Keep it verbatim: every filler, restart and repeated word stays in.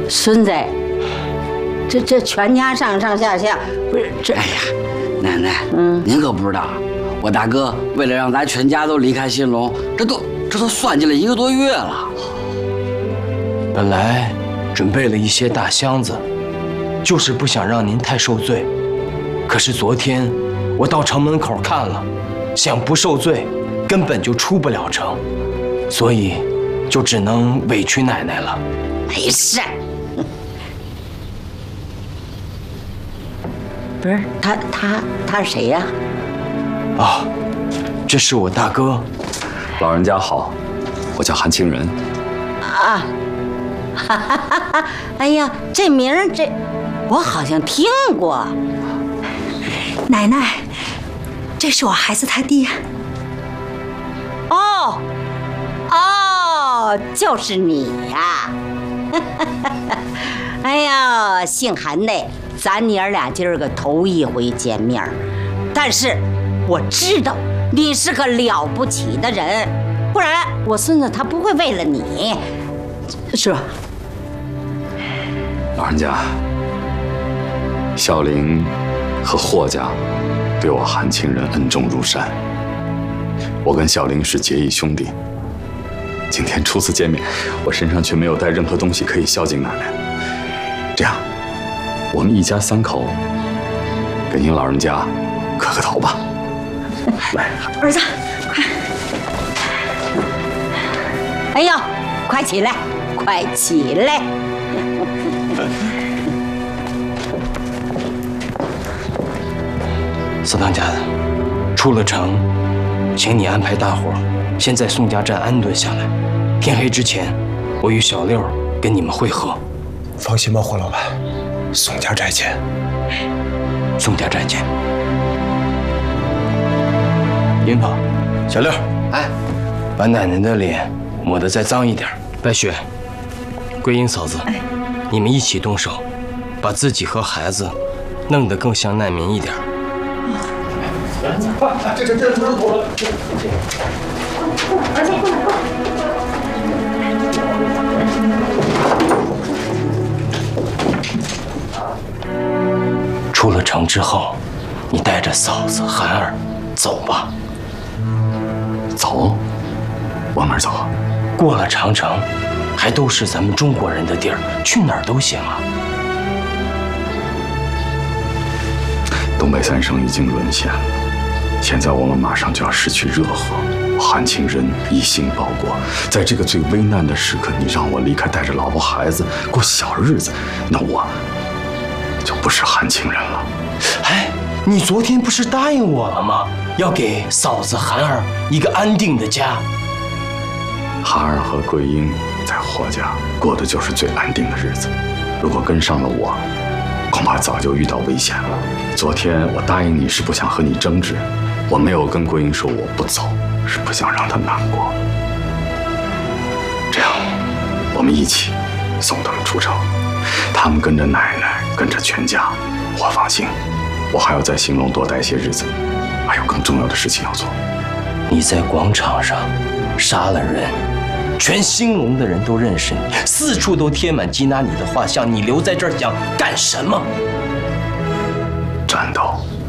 孙子，这这全家上上下下不是这？ 哎呀，奶奶，嗯，您可不知道，我大哥为了让咱全家都离开兴隆，这都这都算计了一个多月了。 本来准备了一些大箱子，就是不想让您太受罪。可是昨天我到城门口看了，想不受罪，根本就出不了城，所以就只能委屈奶奶了。 没事。不是他他他是谁呀？ 啊，这是我大哥。 老人家好，我叫韩清仁。 啊，哈哈哈哈！哎呀，这名儿这我好像听过。 奶奶，这是我孩子他爹。 哦，哦，就是你呀！哎呀，姓韩的，咱娘儿俩今儿个头一回见面，但是我知道你是个了不起的人，不然我孙子他不会为了你，是吧？ 老人家，孝陵和霍家对我韩清仁恩重如山，我跟孝陵是结义兄弟。今天初次见面，我身上却没有带任何东西可以孝敬奶奶。这样，我们一家三口给您老人家磕个头吧。来， 儿子，快！ 哎呦，快起来，快起来！ 四当家的，出了城，请你安排大伙先在宋家寨安顿下来。天黑之前，我与小六跟你们会合。 放心吧，霍老板，宋家寨见。 宋家寨见。林鹏，小六，哎，把奶奶的脸抹得再脏一点。白雪，桂英嫂子，你们一起动手，把自己和孩子弄得更像难民一点。 快，这这这这妥了。 儿子，过来过来。 出了城之后，你带着嫂子韩儿走吧。 走？往哪儿走啊？ 过了长城，还都是咱们中国人的地儿，去哪儿都行啊。 东北三省已经沦陷了，现在我们马上就要失去热河。韩清仁一心报国，在这个最危难的时刻，你让我离开，带着老婆孩子过小日子，那我就不是韩清仁了。 哎，你昨天不是答应我了吗？要给嫂子韩儿一个安定的家。 韩儿和桂英在霍家过的就是最安定的日子，如果跟上了我，恐怕早就遇到危险了。昨天我答应你是不想和你争执，我没有跟桂英说我不走，是不想让她难过。这样，我们一起送他们出城，他们跟着奶奶，跟着全家，我放心。我还要在兴隆多待些日子，还有更重要的事情要做。 你在广场上杀了人，全兴隆的人都认识你，四处都贴满缉拿你的画像，你留在这儿想干什么？ 战斗。